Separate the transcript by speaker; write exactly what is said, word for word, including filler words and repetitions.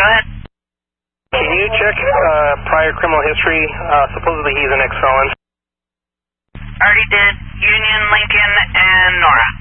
Speaker 1: Go ahead.
Speaker 2: Can you check uh, prior criminal history? Uh, supposedly he's an ex-felon.
Speaker 1: Already did. Union, Lincoln, and Nora.